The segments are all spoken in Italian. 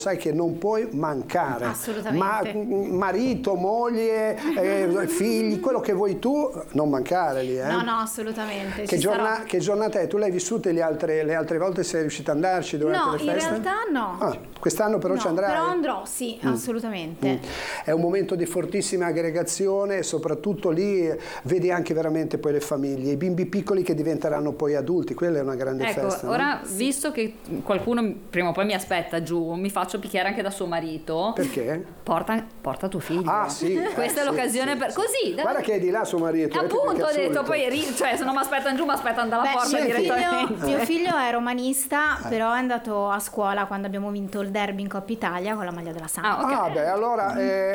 sai che non puoi mancare. Assolutamente. Marito, moglie, figli, quello che vuoi tu, non mancare lì. No, assolutamente. Che giornata è? Tu l'hai vissute le altre volte? Sei riuscita ad andarci durante le feste? No, in realtà no. Quest'anno però ci andrai? Però andrò, sì, assolutamente. È un momento di fortissima aggregazione e soprattutto lì vedi anche veramente poi le famiglie, i bimbi piccoli che diventeranno poi adulti, quella è una grande festa. Ora, visto che qualcuno prima o poi mi aspetta giù, mi faccio picchiare anche da suo marito. Perché? Porta tuo figlio. Ah, sì. Questa è l'occasione per... Così. Guarda che è di là suo marito. Appunto, ho detto, poi se non mi aspettano giù, mi aspettano dalla porta direttamente. Mio figlio è romanista, però è andato a scuola quando abbiamo vinto il derby in Coppa Italia con la maglia della Samp. Beh, allora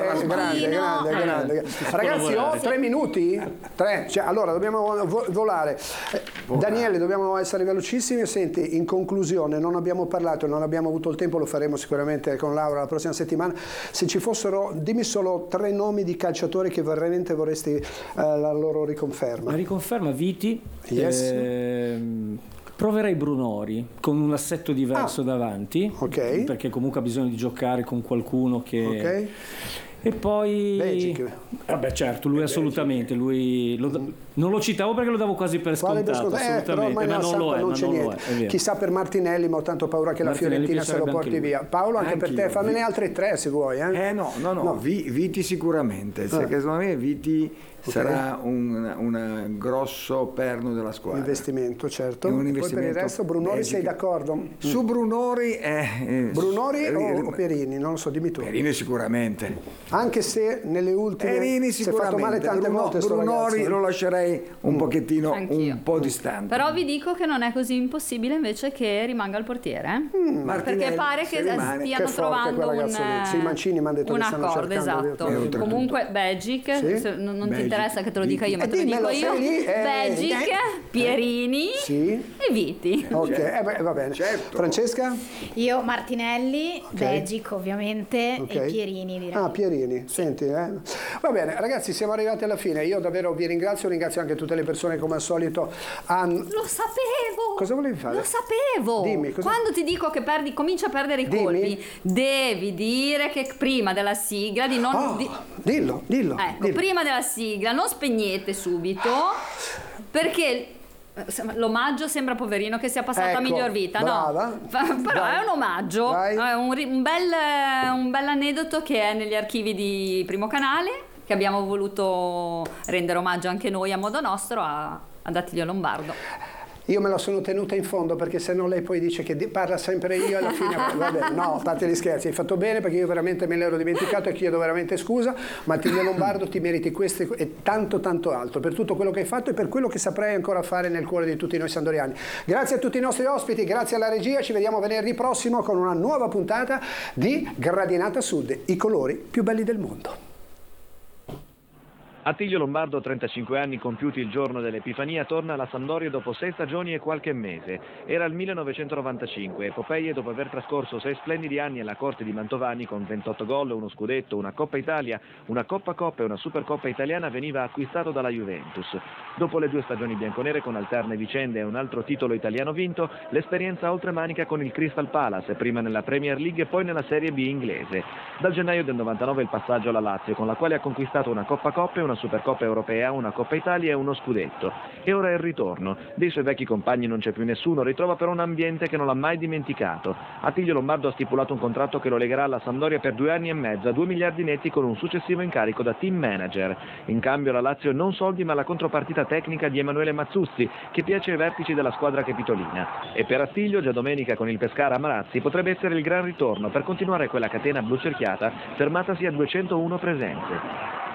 grande. Ragazzi, ho 3 minuti? 3? Allora, dobbiamo volare. Daniele, dobbiamo essere velocissimi. Senti, in conclusione, non abbiamo parlato, non abbiamo avuto il tempo, lo faremo sicuramente con Laura la prossima settimana. Se ci fossero, dimmi solo 3 nomi di calciatori che veramente vorresti la loro riconferma. La riconferma, Viti. Yes. Proverei Brunori con un assetto diverso davanti, perché comunque ha bisogno di giocare con qualcuno che... E poi... Belgic. Vabbè, certo, lui assolutamente, non lo citavo perché lo davo quasi per scontato, assolutamente, ma non lo è. Chissà per Martinelli, ma ho tanto paura che la Fiorentina se lo porti via. Paolo, anche per te, fammene altre 3 se vuoi. No. Viti sicuramente, perché secondo me Viti sarà un grosso perno della squadra. Investimento, certo. Un investimento. Poi per il resto Brunori sei d'accordo? Su Brunori Brunori o Pierini? Non lo so, dimmi tu. Pierini sicuramente. Anche se nelle ultime si è fatto male tante volte. Brunori lo lascerei un pochettino un po' distante. Però vi dico che non è così impossibile invece che rimanga il portiere. Perché pare che stiano trovando un accordo, esatto. Comunque Belgic, non ti interessa che te lo dica io, ma te lo dico io. Belgic, Pierini e Viti. Ok, va bene. Certo. Francesca? Io Martinelli, Belgic ovviamente e Pierini direi. Pierini, senti, Va bene, ragazzi, siamo arrivati alla fine. Io davvero vi ringrazio anche tutte le persone come al solito. Lo sapevo! Cosa volevi fare? Lo sapevo! Dimmi, quando ti dico che comincia a perdere i colpi, devi dire che prima della sigla di non... Dillo. Ecco, prima della sigla non spegnete subito, perché... L'omaggio sembra poverino che sia passato a miglior vita, brava. No? Però è un omaggio, è un bel aneddoto che è negli archivi di Primo Canale, che abbiamo voluto rendere omaggio anche noi a modo nostro ad Attilio Lombardo. Io me la sono tenuta in fondo perché se no lei poi dice che parla sempre io alla fine. Vabbè, no, a parte gli scherzi, hai fatto bene perché io veramente me l'ero dimenticato e chiedo veramente scusa, ma Attilio Lombardo ti meriti questo e tanto altro per tutto quello che hai fatto e per quello che saprai ancora fare nel cuore di tutti noi sandoriani. Grazie a tutti i nostri ospiti, grazie alla regia, ci vediamo venerdì prossimo con una nuova puntata di Gradinata Sud, i colori più belli del mondo. Attilio Lombardo, 35 anni compiuti il giorno dell'Epifania, torna alla Sampdoria dopo 6 stagioni e qualche mese. Era il 1995 e Popeye, dopo aver trascorso 6 splendidi anni alla corte di Mantovani con 28 gol, uno scudetto, una Coppa Italia, una Coppa Coppe e una Supercoppa italiana, veniva acquistato dalla Juventus. Dopo le 2 stagioni bianconere con alterne vicende e un altro titolo italiano vinto, l'esperienza oltremanica con il Crystal Palace, prima nella Premier League e poi nella Serie B inglese. Dal gennaio del 99 il passaggio alla Lazio, con la quale ha conquistato una Coppa Coppe, una Supercoppa europea, una Coppa Italia e uno scudetto. E ora è il ritorno. Dei suoi vecchi compagni non c'è più nessuno, ritrova però un ambiente che non l'ha mai dimenticato. Attilio Lombardo ha stipulato un contratto che lo legherà alla Sampdoria per 2 anni e mezzo a 2 miliardi netti con un successivo incarico da team manager. In cambio la Lazio non soldi ma la contropartita tecnica di Emanuele Mazzuzzi, che piace ai vertici della squadra capitolina. E per Attilio, già domenica con il Pescara a Marazzi, potrebbe essere il gran ritorno per continuare quella catena blu cerchiata fermatasi a 201 presenze.